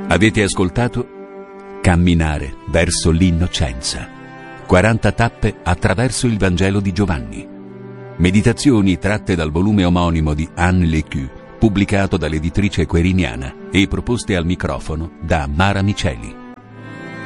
Avete ascoltato Camminare verso l'innocenza. 40 tappe attraverso il Vangelo di Giovanni. Meditazioni tratte dal volume omonimo di Anne Lecue, pubblicato dall'editrice Queriniana e proposte al microfono da Mara Miceli.